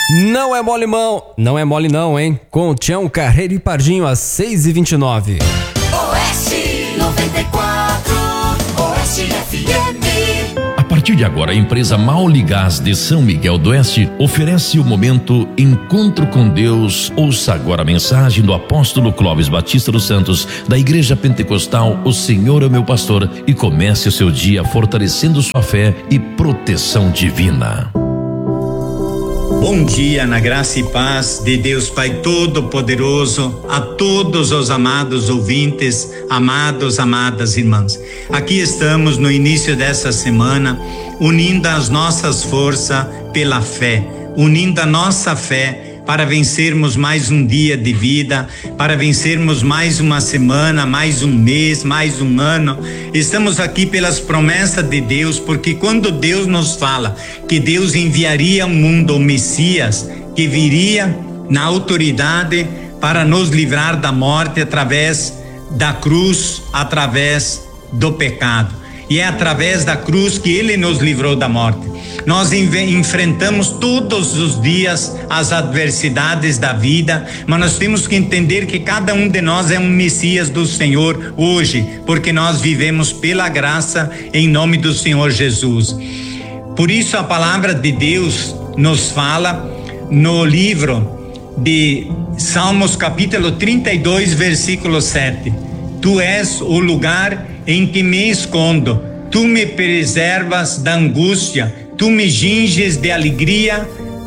Não é mole não, hein? Com Tião Carreiro e Pardinho às 6h29. Oeste 94, Oeste FM. A partir de agora, a empresa Mauligás de São Miguel do Oeste oferece o momento Encontro com Deus. Ouça agora a mensagem do apóstolo Clóvis Batista dos Santos, da Igreja Pentecostal O Senhor é Meu Pastor, e comece o seu dia fortalecendo sua fé e proteção divina. Bom dia, na graça e paz de Deus Pai Todo-Poderoso, a todos os amados ouvintes, amadas irmãs. Aqui estamos no início dessa semana, unindo as nossas forças pela fé, unindo a nossa fé para vencermos mais um dia de vida, para vencermos mais uma semana, mais um mês, mais um ano. Estamos aqui pelas promessas de Deus, porque quando Deus nos fala que Deus enviaria ao mundo o Messias, que viria na autoridade para nos livrar da morte através da cruz, através do pecado. E é através da cruz que Ele nos livrou da morte. Nós enfrentamos todos os dias as adversidades da vida, mas nós temos que entender que cada um de nós é um Messias do Senhor hoje, porque nós vivemos pela graça em nome do Senhor Jesus. Por isso a palavra de Deus nos fala no livro de Salmos capítulo 32, versículo 7. Tu és o lugar em que me escondo, tu me preservas da angústia, tu me ginges de alegria,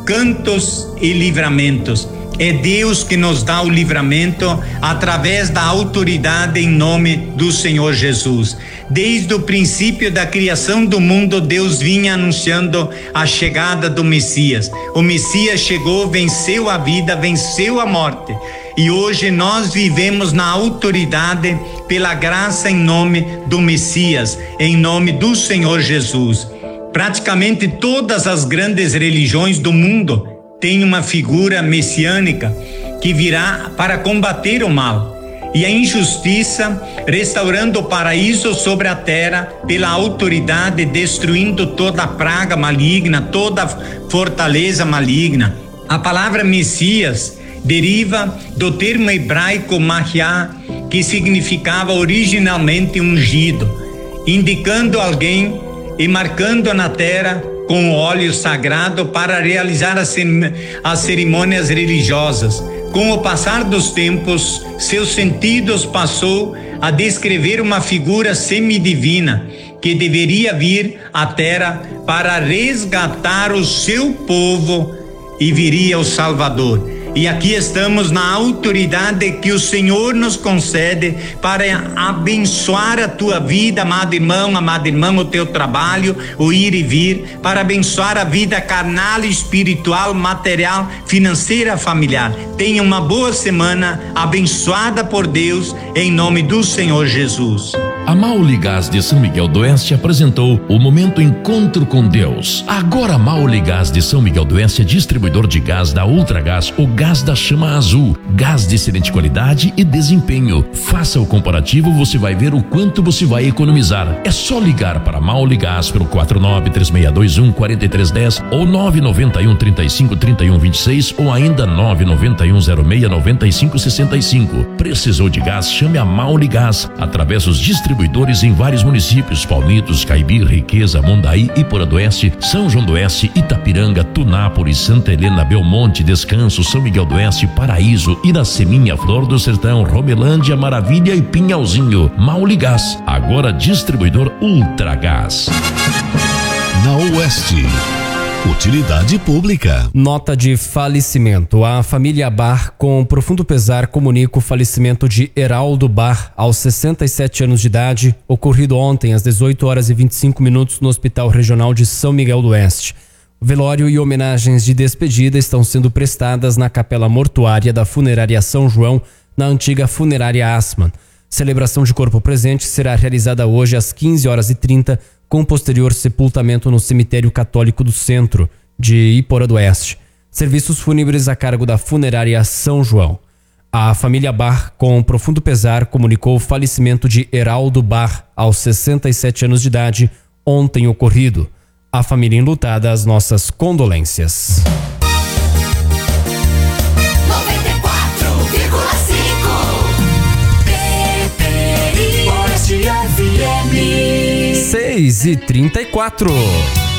cantos e livramentos. É Deus que nos dá o livramento através da autoridade em nome do Senhor Jesus. Desde o princípio da criação do mundo, Deus vinha anunciando a chegada do Messias. O Messias chegou, venceu a vida, venceu a morte. E hoje nós vivemos na autoridade pela graça em nome do Messias, em nome do Senhor Jesus. Praticamente todas as grandes religiões do mundo têm uma figura messiânica que virá para combater o mal e a injustiça, restaurando o paraíso sobre a terra pela autoridade, destruindo toda a praga maligna, toda a fortaleza maligna. A palavra Messias deriva do termo hebraico Mahiá, que significava originalmente ungido, indicando alguém e marcando na terra com o óleo sagrado para realizar as cerimônias religiosas. Com o passar dos tempos, seus sentidos passou a descrever uma figura semidivina que deveria vir à terra para resgatar o seu povo, e viria o Salvador. E aqui estamos na autoridade que o Senhor nos concede para abençoar a tua vida, amado irmão, amada irmã, o teu trabalho, o ir e vir, para abençoar a vida carnal, espiritual, material, financeira, familiar. Tenha uma boa semana, abençoada por Deus, em nome do Senhor Jesus. A Mauligás de São Miguel do Oeste apresentou o momento Encontro com Deus. Agora a Mauligás de São Miguel do Oeste é distribuidor de gás da Ultragás, o gás da chama azul, gás de excelente qualidade e desempenho. Faça o comparativo, você vai ver o quanto você vai economizar. É só ligar para Mauligás pelo 4936214310 ou 991353126 ou ainda 991069565. Precisou de gás? Chame a Mauligás através dos distribuidores em vários municípios: Palmitos, Caibir, Riqueza, Mondaí, Iporã do Oeste, São João do Oeste, Itapiranga, Tunápolis, Santa Helena, Belmonte, Descanso, São Miguel do Oeste, Paraíso, Iraceminha, Flor do Sertão, Romelândia, Maravilha e Pinhalzinho. Mauligás, agora distribuidor Ultragás. Na Oeste, utilidade pública. Nota de falecimento. A família Bar, com profundo pesar, comunica o falecimento de Heraldo Bar, aos 67 anos de idade, ocorrido ontem às 18h25 no Hospital Regional de São Miguel do Oeste. O velório e homenagens de despedida estão sendo prestadas na capela mortuária da Funerária São João, na antiga Funerária Assmann. Celebração de corpo presente será realizada hoje às 15h30, com posterior sepultamento no cemitério católico do centro de Iporã do Oeste. Serviços fúnebres a cargo da Funerária São João. A família Bar, com profundo pesar, comunicou o falecimento de Heraldo Bar, aos 67 anos de idade, ontem ocorrido. A família enlutada, as nossas condolências. 6h34.